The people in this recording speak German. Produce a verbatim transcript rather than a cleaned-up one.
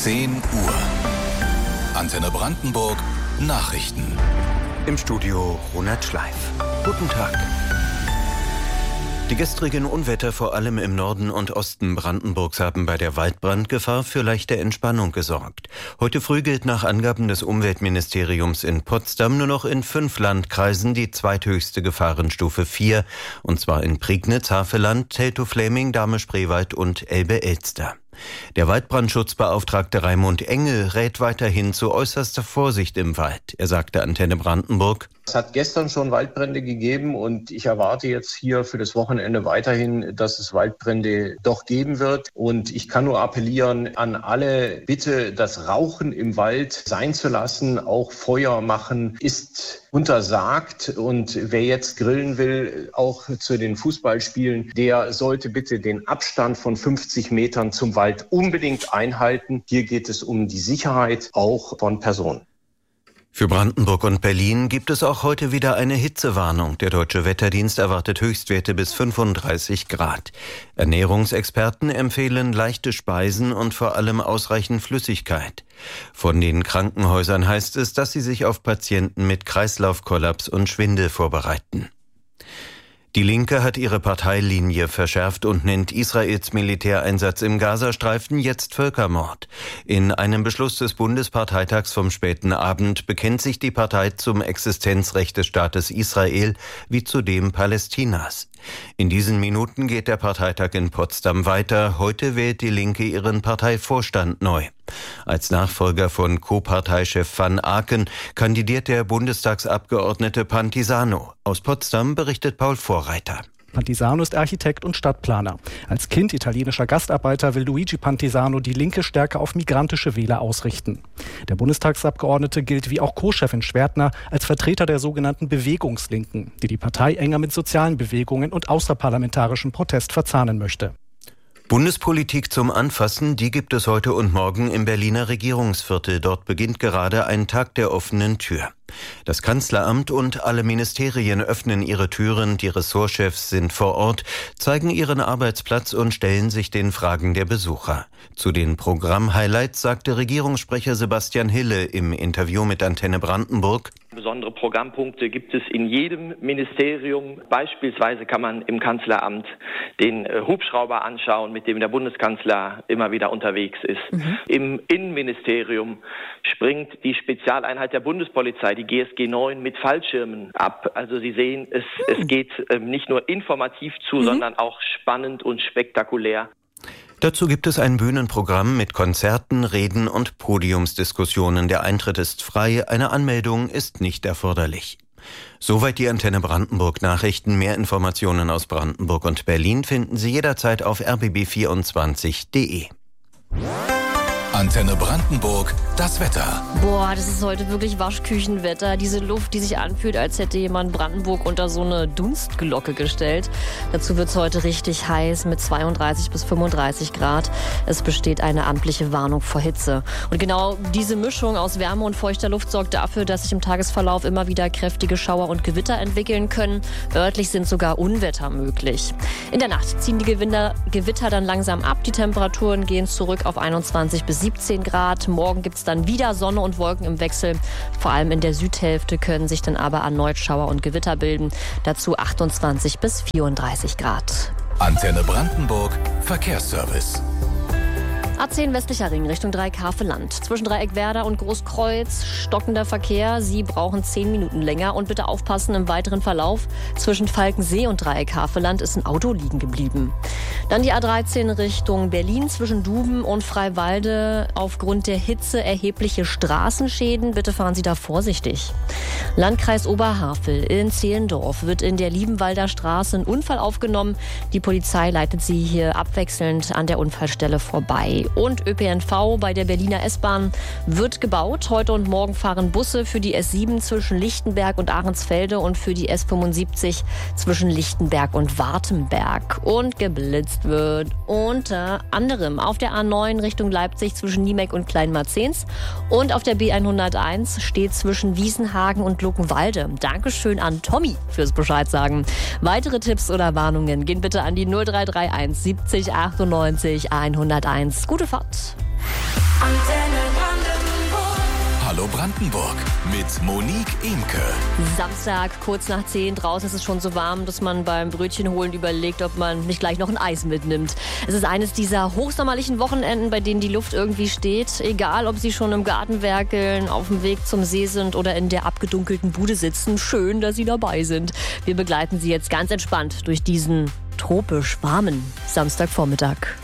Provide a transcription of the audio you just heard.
zehn Uhr. Antenne Brandenburg Nachrichten. Im Studio Ronald Schleif. Guten Tag. Die gestrigen Unwetter vor allem im Norden und Osten Brandenburgs haben bei der Waldbrandgefahr für leichte Entspannung gesorgt. Heute früh gilt nach Angaben des Umweltministeriums in Potsdam nur noch in fünf Landkreisen die zweithöchste Gefahrenstufe vier, und zwar in Prignitz, Havelland, Teltow-Fläming, Dahme-Spreewald und Elbe-Elster. Der Waldbrandschutzbeauftragte Raimund Engel rät weiterhin zu äußerster Vorsicht im Wald. Er sagte Antenne Brandenburg: Es hat gestern schon Waldbrände gegeben und ich erwarte jetzt hier für das Wochenende weiterhin, dass es Waldbrände doch geben wird. Und ich kann nur appellieren an alle, bitte das Rauchen im Wald sein zu lassen. Auch Feuer machen ist untersagt. Und wer jetzt grillen will, auch zu den Fußballspielen, der sollte bitte den Abstand von fünfzig Metern zum Wald unbedingt einhalten. Hier geht es um die Sicherheit auch von Personen. Für Brandenburg und Berlin gibt es auch heute wieder eine Hitzewarnung. Der Deutsche Wetterdienst erwartet Höchstwerte bis fünfunddreißig Grad. Ernährungsexperten empfehlen leichte Speisen und vor allem ausreichend Flüssigkeit. Von den Krankenhäusern heißt es, dass sie sich auf Patienten mit Kreislaufkollaps und Schwindel vorbereiten. Die Linke hat ihre Parteilinie verschärft und nennt Israels Militäreinsatz im Gazastreifen jetzt Völkermord. In einem Beschluss des Bundesparteitags vom späten Abend bekennt sich die Partei zum Existenzrecht des Staates Israel wie zu dem Palästinas. In diesen Minuten geht der Parteitag in Potsdam weiter. Heute wählt die Linke ihren Parteivorstand neu. Als Nachfolger von Co-Parteichef Van Aken kandidiert der Bundestagsabgeordnete Pantisano. Aus Potsdam berichtet Paul Vorreiter. Pantisano ist Architekt und Stadtplaner. Als Kind italienischer Gastarbeiter will Luigi Pantisano die Linke stärker auf migrantische Wähler ausrichten. Der Bundestagsabgeordnete gilt wie auch Co-Chefin Schwertner als Vertreter der sogenannten Bewegungslinken, die die Partei enger mit sozialen Bewegungen und außerparlamentarischem Protest verzahnen möchte. Bundespolitik zum Anfassen, die gibt es heute und morgen im Berliner Regierungsviertel. Dort beginnt gerade ein Tag der offenen Tür. Das Kanzleramt und alle Ministerien öffnen ihre Türen, die Ressortchefs sind vor Ort, zeigen ihren Arbeitsplatz und stellen sich den Fragen der Besucher. Zu den Programmhighlights sagte Regierungssprecher Sebastian Hille im Interview mit Antenne Brandenburg: Besondere Programmpunkte gibt es in jedem Ministerium. Beispielsweise kann man im Kanzleramt den Hubschrauber anschauen, mit dem der Bundeskanzler immer wieder unterwegs ist. Mhm. Im Innenministerium springt die Spezialeinheit der Bundespolizei, die G S G neun, mit Fallschirmen ab. Also Sie sehen, es, mhm. es geht ähm, nicht nur informativ zu, mhm. sondern auch spannend und spektakulär. Dazu gibt es ein Bühnenprogramm mit Konzerten, Reden und Podiumsdiskussionen. Der Eintritt ist frei, eine Anmeldung ist nicht erforderlich. Soweit die Antenne Brandenburg Nachrichten. Mehr Informationen aus Brandenburg und Berlin finden Sie jederzeit auf r b b vierundzwanzig punkt d e. Antenne Brandenburg, das Wetter. Boah, das ist heute wirklich Waschküchenwetter. Diese Luft, die sich anfühlt, als hätte jemand Brandenburg unter so eine Dunstglocke gestellt. Dazu wird es heute richtig heiß mit zweiunddreißig bis fünfunddreißig Grad. Es besteht eine amtliche Warnung vor Hitze. Und genau diese Mischung aus Wärme und feuchter Luft sorgt dafür, dass sich im Tagesverlauf immer wieder kräftige Schauer und Gewitter entwickeln können. Örtlich sind sogar Unwetter möglich. In der Nacht ziehen die Gewitter, Gewitter dann langsam ab. Die Temperaturen gehen zurück auf einundzwanzig bis siebzehn Grad. Morgen gibt es dann wieder Sonne und Wolken im Wechsel. Vor allem in der Südhälfte können sich dann aber erneut Schauer und Gewitter bilden. Dazu achtundzwanzig bis vierunddreißig Grad. Antenne Brandenburg Verkehrsservice. A zehn westlicher Ring Richtung Dreieck-Havelland. Zwischen Dreieck-Werda und Großkreuz stockender Verkehr. Sie brauchen zehn Minuten länger. Und bitte aufpassen im weiteren Verlauf. Zwischen Falkensee und Dreieck-Havelland ist ein Auto liegen geblieben. Dann die A dreizehn Richtung Berlin zwischen Duben und Freiwalde. Aufgrund der Hitze erhebliche Straßenschäden. Bitte fahren Sie da vorsichtig. Landkreis Oberhavel in Zehlendorf wird in der Liebenwalder Straße ein Unfall aufgenommen. Die Polizei leitet Sie hier abwechselnd an der Unfallstelle vorbei. Und Ö P N V bei der Berliner S-Bahn wird gebaut. Heute und morgen fahren Busse für die S sieben zwischen Lichtenberg und Ahrensfelde und für die S fünfundsiebzig zwischen Lichtenberg und Wartenberg. Und geblitzt wird unter anderem auf der A neun Richtung Leipzig zwischen Niemek und Kleinmarzens. Und auf der B hunderteins steht zwischen Wiesenhagen und Luckenwalde. Dankeschön an Tommy fürs Bescheid sagen. Weitere Tipps oder Warnungen gehen bitte an die null drei drei eins siebzig achtundneunzig hunderteins. Gute Fahrt. Hallo Brandenburg mit Monique Imke. Samstag, kurz nach zehn, draußen ist es schon so warm, dass man beim Brötchen holen überlegt, ob man nicht gleich noch ein Eis mitnimmt. Es ist eines dieser hochsommerlichen Wochenenden, bei denen die Luft irgendwie steht. Egal, ob Sie schon im Garten werkeln, auf dem Weg zum See sind oder in der abgedunkelten Bude sitzen. Schön, dass Sie dabei sind. Wir begleiten Sie jetzt ganz entspannt durch diesen tropisch warmen Samstagvormittag.